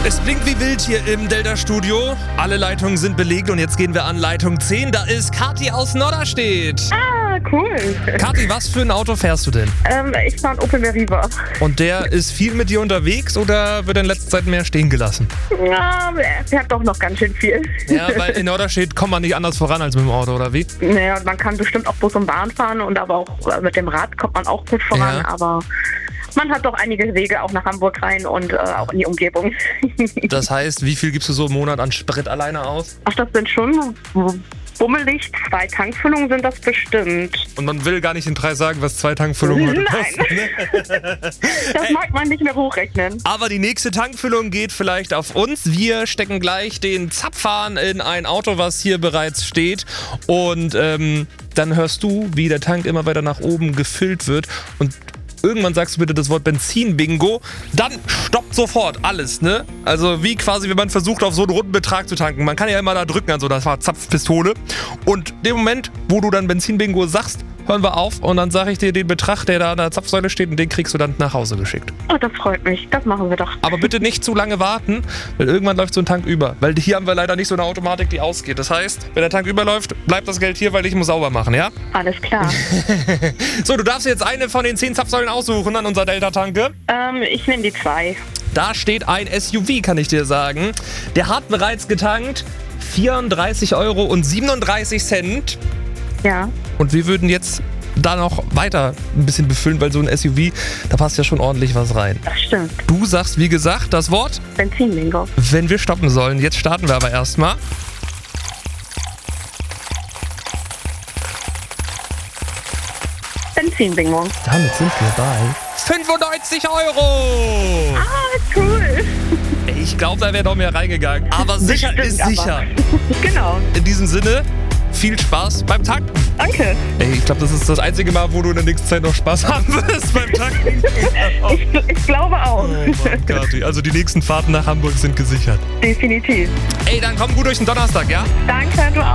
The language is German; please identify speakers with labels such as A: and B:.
A: Es blinkt wie wild hier im Delta-Studio. Alle Leitungen sind belegt und jetzt gehen wir an Leitung 10. Da ist Kathi aus Norderstedt.
B: Ah, cool.
A: Kathi, was für ein Auto fährst du denn?
B: Ich fahre einen Opel Meriva.
A: Und der ist viel mit dir unterwegs oder wird er in letzter Zeit mehr stehen gelassen?
B: Ja, er fährt doch noch ganz schön viel.
A: Ja, weil in Norderstedt kommt man nicht anders voran als mit dem Auto, oder wie?
B: Naja, man kann bestimmt auch Bus und Bahn fahren und aber auch mit dem Rad kommt man auch gut voran,
A: Ja.
B: aber man hat doch einige Wege auch nach Hamburg rein und auch in die Umgebung.
A: Das heißt, wie viel gibst du so im Monat an Sprit alleine aus?
B: Ach, das sind schon bummelig. 2 Tankfüllungen sind das bestimmt.
A: Und man will gar nicht den Preis sagen, was 2 Tankfüllungen heute kosten.
B: Nein, das mag man nicht mehr hochrechnen.
A: Aber die nächste Tankfüllung geht vielleicht auf uns. Wir stecken gleich den Zapfhahn in ein Auto, was hier bereits steht. Und dann hörst du, wie der Tank immer weiter nach oben gefüllt wird. Und irgendwann sagst du bitte das Wort Benzin-Bingo. Dann stoppt sofort alles, ne? Also wie quasi, wenn man versucht, auf so einen runden Betrag zu tanken. Man kann ja immer da drücken an so einer Zapfpistole. Und dem Moment, wo du dann Benzin-Bingo sagst, hören wir auf und dann sage ich dir den Betrag, der da an der Zapfsäule steht und den kriegst du dann nach Hause geschickt.
B: Oh, das freut mich. Das machen wir doch.
A: Aber bitte nicht zu lange warten, weil irgendwann läuft so ein Tank über. Weil hier haben wir leider nicht so eine Automatik, die ausgeht. Das heißt, wenn der Tank überläuft, bleibt das Geld hier, weil ich muss sauber machen, ja?
B: Alles klar.
A: So, du darfst jetzt eine von den 10 Zapfsäulen aussuchen an unser Delta-Tanke.
B: Ich nehme die 2.
A: Da steht ein SUV, kann ich dir sagen. Der hat bereits getankt 34,37 €.
B: Ja.
A: Und wir würden jetzt da noch weiter ein bisschen befüllen, weil so ein SUV, da passt ja schon ordentlich was rein.
B: Das stimmt.
A: Du sagst, wie gesagt, das Wort,
B: Benzin-Bingo.
A: wenn wir stoppen sollen. Jetzt starten wir aber erstmal.
B: Benzin-Bingo.
A: Damit sind wir bei 95 €.
B: Ah, cool.
A: Ey, ich glaube, da wäre noch mehr reingegangen. Aber sicher
B: Bestimmt,
A: ist sicher.
B: Genau.
A: In diesem Sinne, viel Spaß beim Tanken.
B: Danke.
A: Ey, ich glaube, das ist das einzige Mal, wo du in der nächsten Zeit noch Spaß haben wirst beim Tanken.
B: Ich glaube auch.
A: Oh Mann, Kathi. Also die nächsten Fahrten nach Hamburg sind gesichert.
B: Definitiv.
A: Ey, dann komm gut durch den Donnerstag, ja?
B: Danke, du auch.